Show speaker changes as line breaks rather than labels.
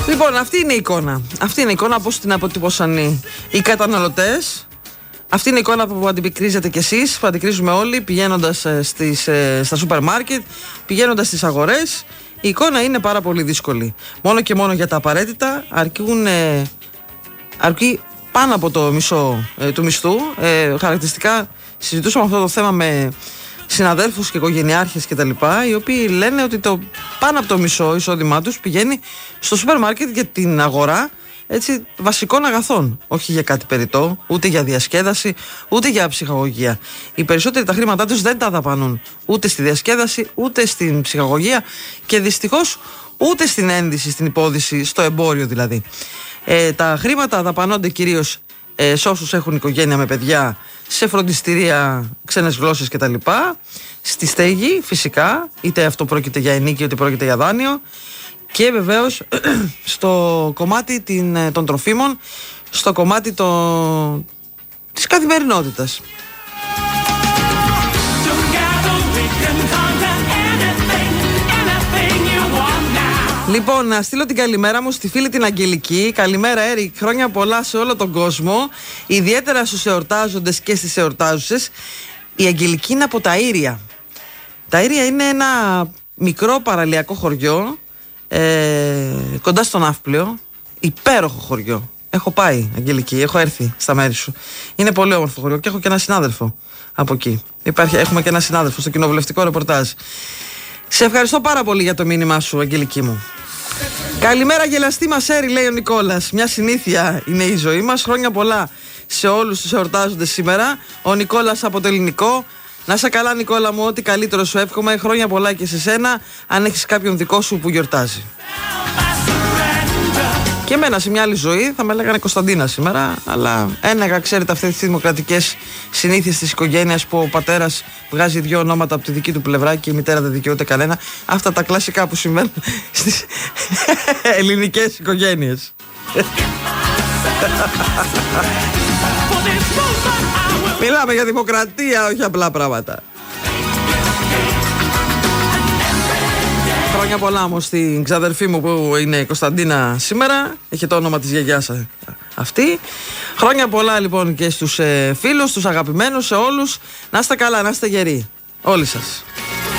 Λοιπόν, αυτή είναι η εικόνα. Αυτή είναι η εικόνα πώς την αποτυπώσαν οι καταναλωτές. Αυτή είναι η εικόνα που αντιπικρίζετε κι εσείς, που αντικρίζουμε όλοι πηγαίνοντας στα σούπερ μάρκετ, πηγαίνοντας στις αγορές. Η εικόνα είναι πάρα πολύ δύσκολη. Μόνο και μόνο για τα απαραίτητα αρκεί πάνω από το μισό του μισθού. Χαρακτηριστικά συζητούσαμε αυτό το θέμα με συναδέλφους και οικογενειάρχες και τα λοιπά, οι οποίοι λένε ότι το πάνω από το μισό εισόδημά τους πηγαίνει στο σούπερ μάρκετ για την αγορά βασικών αγαθών. Όχι για κάτι περιττό, ούτε για διασκέδαση, ούτε για ψυχαγωγία. Οι περισσότεροι τα χρήματά τους δεν τα δαπανούν ούτε στη διασκέδαση, ούτε στην ψυχαγωγία και δυστυχώς ούτε στην ένδυση, στην υπόδηση, στο εμπόριο δηλαδή. Τα χρήματα δαπανώνται κυρίως σε όσους έχουν οικογένεια με παιδιά, σε φροντιστηρία, ξένες γλώσσες κτλ. Στη στέγη φυσικά, είτε αυτό πρόκειται για ενίκιο είτε πρόκειται για δάνειο, και βεβαίως στο κομμάτι των τροφίμων, στο κομμάτι της καθημερινότητας. Λοιπόν, να στείλω την καλημέρα μου στη φίλη την Αγγελική. Καλημέρα, Έρη. Χρόνια πολλά σε όλο τον κόσμο. Ιδιαίτερα στους εορτάζοντες και στις εορτάζουσες. Η Αγγελική είναι από τα Ήρια. Τα Ήρια είναι ένα μικρό παραλιακό χωριό κοντά στον Ναύπλιο. Υπέροχο χωριό. Έχω πάει, Αγγελική, έχω έρθει στα μέρη σου. Είναι πολύ όμορφο χωριό και έχω και ένα συνάδελφο από εκεί. Έχουμε και ένα συνάδελφο στο κοινοβουλευτικό ρεπορτάζ. Σε ευχαριστώ πάρα πολύ για το μήνυμά σου, Αγγελική μου. Καλημέρα, γελαστή μας Έρη, λέει ο Νικόλας. Μια συνήθεια είναι η ζωή μας. Χρόνια πολλά σε όλους τους εορτάζοντες σήμερα. Ο Νικόλας από το Ελληνικό. Να είσαι καλά, Νικόλα μου, ό,τι καλύτερο σου εύχομαι. Χρόνια πολλά και σε σένα, αν έχεις κάποιον δικό σου που γιορτάζει. Και εμένα σε μια άλλη ζωή θα με λέγανε Κωνσταντίνα σήμερα, αλλά ένεγα, ξέρετε, αυτές τις δημοκρατικές συνήθειες της οικογένειας που ο πατέρας βγάζει δύο ονόματα από τη δική του πλευρά και η μητέρα δεν δικαιούται κανένα. Αυτά τα κλασικά που συμβαίνουν στις ελληνικές οικογένειες. Μιλάμε για δημοκρατία, όχι απλά πράγματα. Χρόνια πολλά όμως στην ξαδερφή μου που είναι η Κωνσταντίνα σήμερα. Έχει το όνομα της γιαγιάς αυτή. Χρόνια πολλά λοιπόν και στους φίλους, στους αγαπημένους, σε όλους. Να είστε καλά, να είστε γεροί. Όλοι σας.